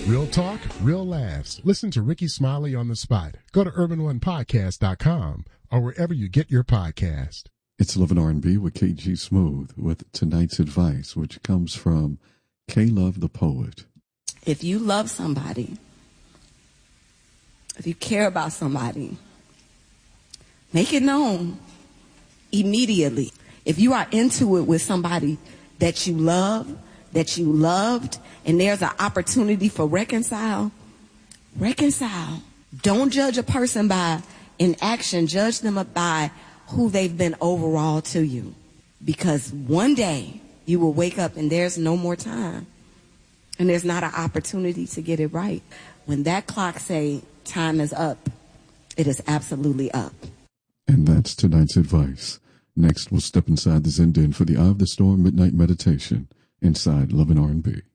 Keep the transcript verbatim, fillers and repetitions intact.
Real talk, real laughs. Listen to Ricky Smiley on the spot. Go to urban one podcast dot com or wherever you get your podcast. It's Love and R and B with K G Smooth with tonight's advice, which comes from K Love the Poet. If you love somebody, if you care about somebody, make it known immediately. If you are into it with somebody that you love, that you loved, and there's an opportunity for reconcile, reconcile. Don't judge a person by inaction. Judge them by who they've been overall to you. Because one day you will wake up and there's no more time. And there's not an opportunity to get it right. When that clock say time is up, it is absolutely up. And that's tonight's advice. Next, we'll step inside the Zen Den for the Eye of the Storm Midnight Meditation inside Love and R and B.